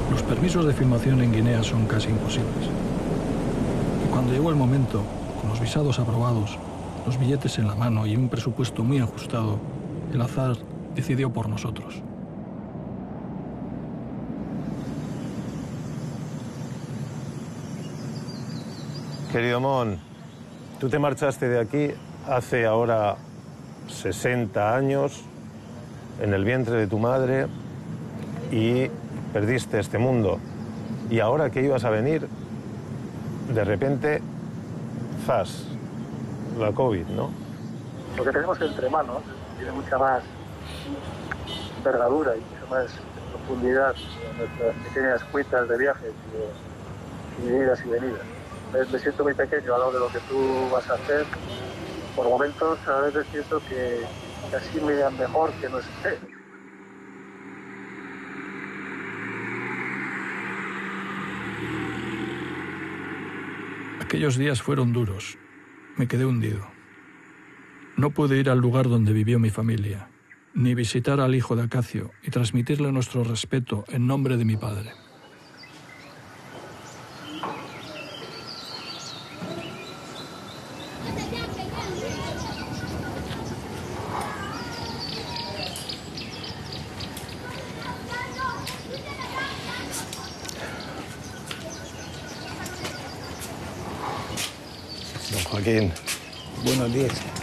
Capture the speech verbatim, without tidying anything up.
Los permisos de filmación en Guinea son casi imposibles. Y cuando llegó el momento, con los visados aprobados, los billetes en la mano y un presupuesto muy ajustado, el azar decidió por nosotros. Querido Mon, tú te marchaste de aquí hace ahora sesenta años, en el vientre de tu madre, y perdiste este mundo. Y ahora que ibas a venir, de repente, zas, la COVID, ¿no? Lo que tenemos entre manos tiene mucha más envergadura y mucha más profundidad en nuestras pequeñas cuitas de viajes y de, y de idas y venidas. Me siento muy pequeño al lado de lo que tú vas a hacer. Por momentos a veces siento que así me dan mejor que no esté. Aquellos días fueron duros. Me quedé hundido. No pude ir al lugar donde vivió mi familia, ni visitar al hijo de Acacio y transmitirle nuestro respeto en nombre de mi padre. Don Joaquín. Buenos días.